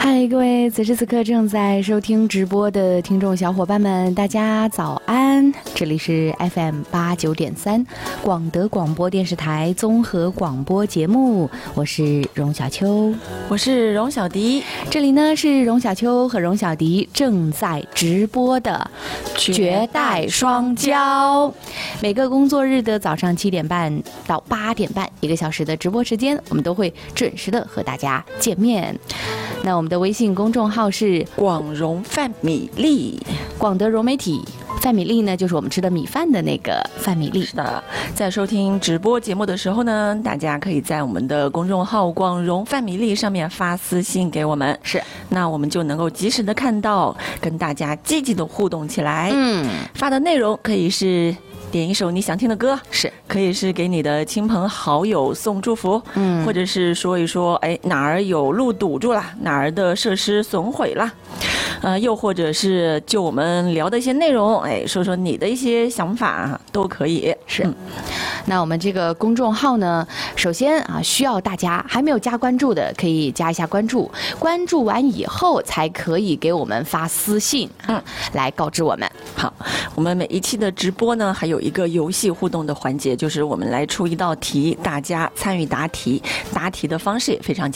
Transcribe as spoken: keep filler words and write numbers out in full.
嗨，各位此时此刻正在收听直播的听众小伙伴们，大家早安！这里是 F M 八九点三广德广播电视台综合广播节目，我是荣小秋， 我是荣小迪。 这里呢是荣小秋和荣小迪正在直播的绝代双骄，每个工作日的早上七点半到八点半，一个小时的直播时间，我们都会准时的和大家见面。那我们的微信公众号是广荣泛米粒， 广德融媒体。泛米粒呢，就是我们吃的米饭的那个泛米粒。 是的，在收听直播节目的时候呢，大家可以在我们的公众号广荣泛米粒上面发私信给我们， 是， 那我们就能够及时的看到，跟大家积极的互动起来。 嗯， 发的内容可以是点一首你想听的歌， 是， 可以是给你的亲朋好友送祝福， 嗯， 或者是说一说，哎，哪儿有路堵住了，哪儿的设施损毁了。呃，又或者是就我们聊的一些内容，哎，说说你的一些想法都可以。 是，嗯、那我们这个公众号呢，首先啊，需要大家还没有加关注的，可以加一下关注。关注完以后，才可以给我们发私信，嗯，来告知我们。 好，我们每一期的直播呢，还有一个游戏互动的环节，就是我们来出一道题，大家参与答题。答题的方式也非常